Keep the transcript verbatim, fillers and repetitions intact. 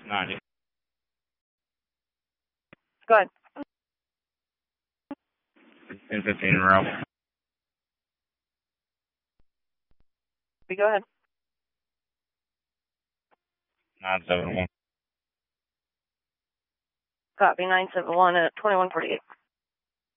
ninety. Go ahead. ten fifteen route. Go ahead. nine seven one. Copy nine seven one at twenty-one forty-eight.